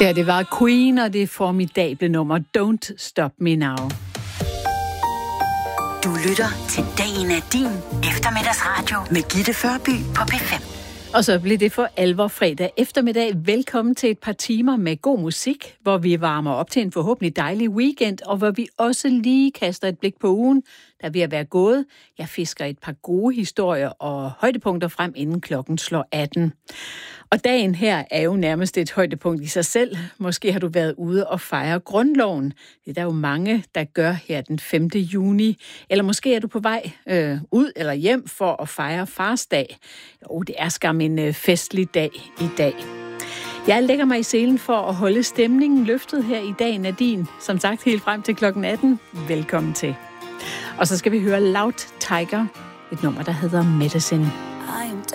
Det var Queen og det formidable nummer Don't Stop Me Now. Du lytter til Dagen er din eftermiddagsradio med Gitte Førby på P5. Og så blev det for alvor fredag eftermiddag. Velkommen til et par timer med god musik, hvor vi varmer op til en forhåbentlig dejlig weekend, og hvor vi også lige kaster et blik på ugen, der er ved at være gået. Jeg fisker et par gode historier og højdepunkter frem, inden klokken slår 18. Og dagen her er jo nærmest et højdepunkt i sig selv. Måske har du været ude og fejre grundloven. Det er der jo mange, der gør her den 5. juni. Eller måske er du på vej ud eller hjem for at fejre Fars Dag. Jo, det er skam en festlig dag i dag. Jeg lægger mig i selen for at holde stemningen løftet her i Dagen er din. Som sagt helt frem til klokken 18. Velkommen til. Og så skal vi høre Loud Tiger, et nummer, der hedder Medicine.